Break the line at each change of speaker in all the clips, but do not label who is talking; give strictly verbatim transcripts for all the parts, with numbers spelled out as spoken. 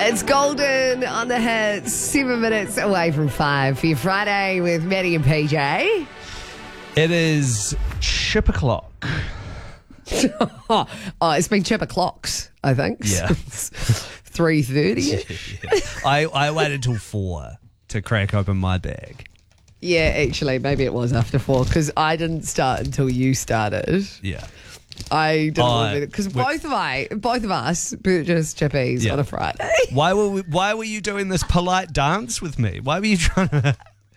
It's Golden on the hits, seven minutes away from five for your Friday with Maddie and P J.
It is chip o'clock.
oh, it's been chip o'clocks, I think.
Yeah.
three thirty.
yeah. I, I waited till four to crack open my bag.
Yeah, actually, maybe it was after four because I didn't start until you started.
Yeah.
I didn't
Oh,
want to because both of I, both of us purchased chippies
Yeah.
on a Friday.
Why were we, why were you doing this polite dance with me? Why were you trying to...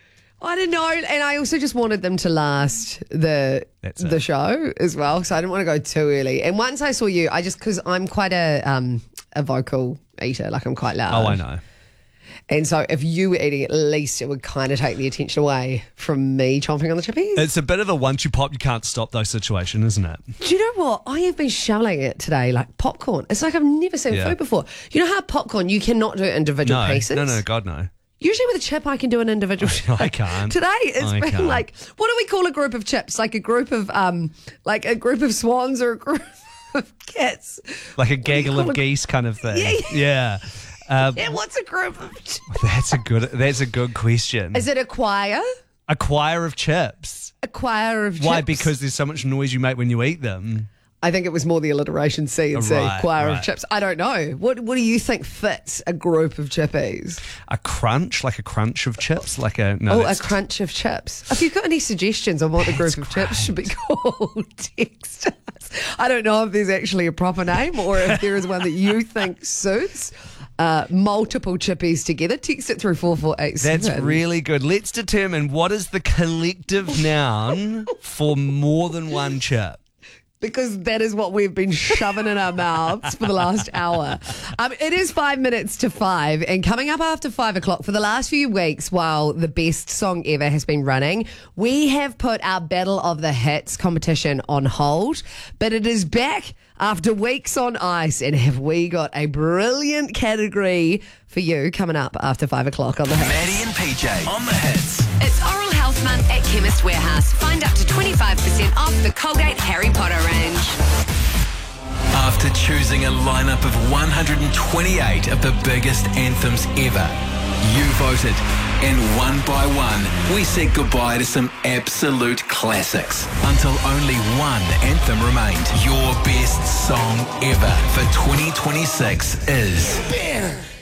I don't know, and I also just wanted them to last the
That's
the
it.
show as well, so I didn't want to go too early. And once I saw you, I just because I'm quite a um a vocal eater, like I'm quite loud.
Oh, I know.
And so if you were eating, at least it would kind of take the attention away from me chomping on the chippies.
It's a bit of a once you pop, you can't stop though situation, isn't it?
Do you know what? I have been shoveling it today like popcorn. It's like I've never seen
Yeah.
food before. You know how popcorn, you cannot do individual
No,
pieces?
no, no, God, no.
Usually with a chip, I can do an individual chip.
I can't.
Today, it's
I
been
can't.
like, what do we call a group of chips? Like a group of, um, like a group of swans or a group of cats?
Like a gaggle of
call it?
geese kind of thing.
Yeah,
Yeah. Um,
Yeah, what's a group of chips?
That's a good. That's a good question.
Is it a choir?
A choir of chips.
A choir of chips?
Why? Because there's so much noise you make when you eat them.
I think it was more the alliteration C and C,
Right,
choir of
right.
chips. I don't know. What What do you think fits a group of chippies?
A crunch, like a crunch of chips, like a no.
Oh, a
that's-
crunch of chips. If you've got any suggestions on what the group of chips should be called, text us. I don't know if there's actually a proper name or if there is one that you think suits. Uh, multiple chippies together. Text it through four four eight seven.
That's really good. Let's determine what is the collective noun for more than one chip.
Because that is what we've been shoving in our mouths for the last hour. Um, it is five minutes to five, and coming up after five o'clock for the last few weeks, while the best song ever has been running, we have put our Battle of the Hits competition on hold, but it is back after weeks on ice, and have we got a brilliant category for you coming up after five o'clock on the Hits.
Maddie and P J on the hits.
It's Oral Health Month at Chemist Warehouse. Find up to twenty-five percent off the Colgate Harry Potter range.
After choosing a lineup of one hundred twenty-eight of the biggest anthems ever, you voted, and one by one, we said goodbye to some absolute classics until only one anthem remained. Your best song ever for twenty twenty-six is